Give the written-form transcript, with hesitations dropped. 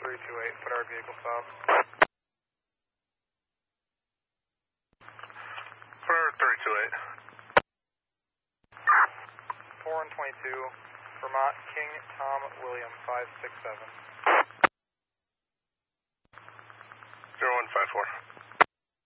4328, put our vehicle stop. Put our 328. 4 and 22, Vermont, King Tom William, 567.